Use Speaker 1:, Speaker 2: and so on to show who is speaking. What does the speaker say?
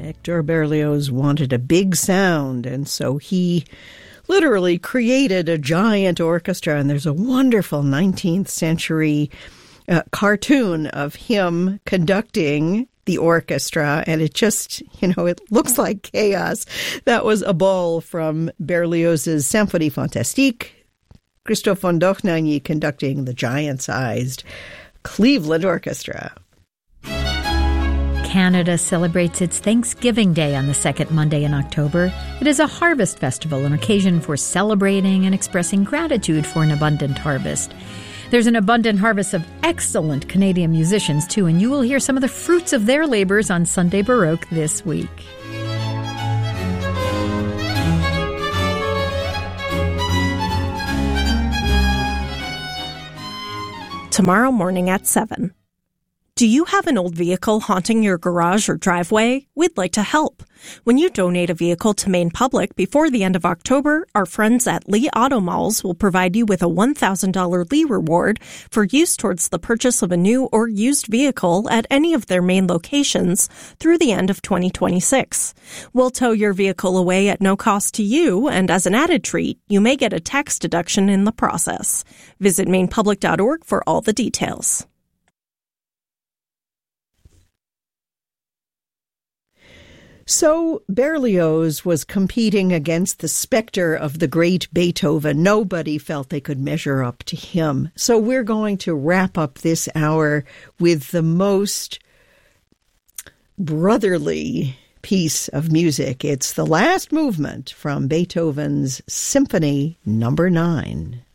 Speaker 1: Hector Berlioz wanted a big sound, and so he literally created a giant orchestra, and there's a wonderful 19th century cartoon of him conducting the orchestra, and it just, it looks like chaos. That was a ball from Berlioz's Symphonie Fantastique, Christoph von Dohnanyi conducting the giant-sized Cleveland Orchestra.
Speaker 2: Canada celebrates its Thanksgiving Day on the second Monday in October. It is a harvest festival, an occasion for celebrating and expressing gratitude for an abundant harvest. There's an abundant harvest of excellent Canadian musicians, too, and you will hear some of the fruits of their labors on Sunday Baroque this week.
Speaker 3: Tomorrow morning at 7. Do you have an old vehicle haunting your garage or driveway? We'd like to help. When you donate a vehicle to Maine Public before the end of October, our friends at Lee Auto Malls will provide you with a $1,000 Lee reward for use towards the purchase of a new or used vehicle at any of their Maine locations through the end of 2026. We'll tow your vehicle away at no cost to you, and as an added treat, you may get a tax deduction in the process. Visit mainepublic.org for all the details.
Speaker 1: So Berlioz was competing against the specter of the great Beethoven. Nobody felt they could measure up to him. So we're going to wrap up this hour with the most brotherly piece of music. It's the last movement from Beethoven's Symphony No. 9.